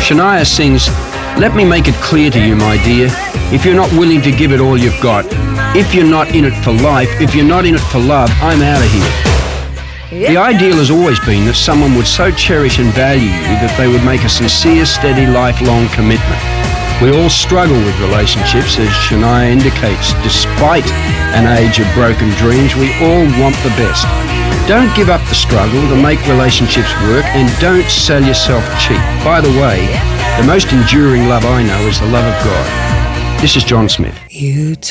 Shania sings, "Let me make it clear to you, my dear, if you're not willing to give it all you've got, if you're not in it for life, if you're not in it for love, I'm out of here." The ideal has always been that someone would so cherish and value you that they would make a sincere, steady, lifelong commitment. We all struggle with relationships, as Shania indicates. Despite an age of broken dreams, we all want the best. Don't give up the struggle to make relationships work, and don't sell yourself cheap. By the way, the most enduring love I know is the love of God. This is John Smith.